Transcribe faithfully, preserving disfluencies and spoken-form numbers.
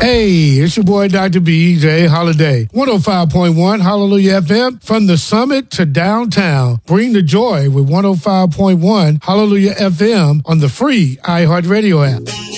Hey, it's your boy, Doctor B J Holiday. one oh five point one Hallelujah F M. From the summit to downtown. Bring the joy with one oh five point one Hallelujah F M on the free iHeartRadio app.